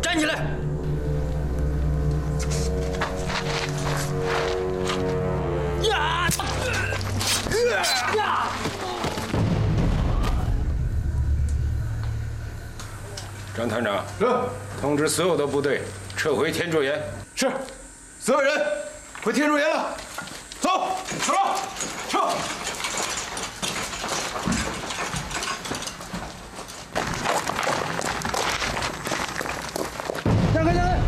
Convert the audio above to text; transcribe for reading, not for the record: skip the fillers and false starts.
站起来！呀！呀！张团长， 是， 通知所有的部队撤回天柱岩。 是，所有人回天柱岩了。走，走了，撤。让开，让开！